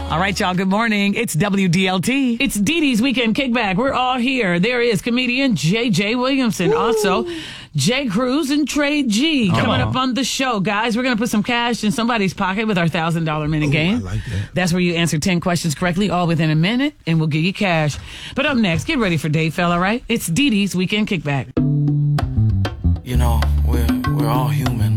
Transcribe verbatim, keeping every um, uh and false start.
All right, y'all, good morning. It's W D L T. It's Dee Dee's Weekend Kickback. We're all here. There is comedian J J Williamson. Woo. Also, Jay Cruz and Trey G coming uh-huh. up on the show. Guys, we're going to put some cash in somebody's pocket with our one thousand dollars minute Ooh, game. I like that. That's where you answer ten questions correctly, all within a minute, and we'll give you cash. But up next, get ready for Dave Fella, right? It's Dee Dee's Weekend Kickback. You know, we're, we're all human.